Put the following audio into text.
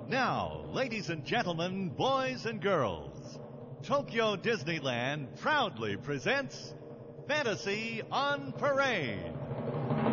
Now, ladies and gentlemen, boys and girls, Tokyo Disneyland proudly presents Fantasy on Parade.